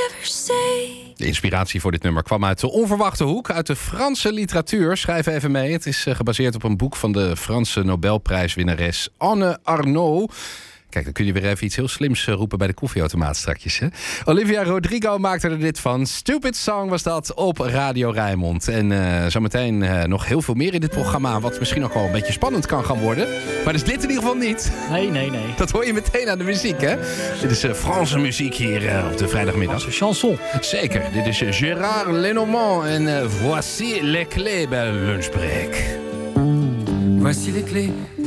ever say. De inspiratie voor dit nummer kwam uit de onverwachte hoek, uit de Franse literatuur. Schrijf even mee. Het is gebaseerd op een boek van de Franse Nobelprijswinnares Anne Arnaud. Kijk, dan kun je weer even iets heel slims roepen bij de koffieautomaat strakjes. Hè? Olivia Rodrigo maakte er dit van. Stupid Song was dat op Radio Rijnmond. En zometeen nog heel veel meer in dit programma, wat misschien ook wel een beetje spannend kan gaan worden. Maar dus dit in ieder geval niet. Nee. Dat hoor je meteen aan de muziek, hè? Dit is Franse muziek hier op de vrijdagmiddag. Franse chanson. Zeker. Dit is Gérard Lenormand en Voici les clés bij Lunchbreak. Voici les clés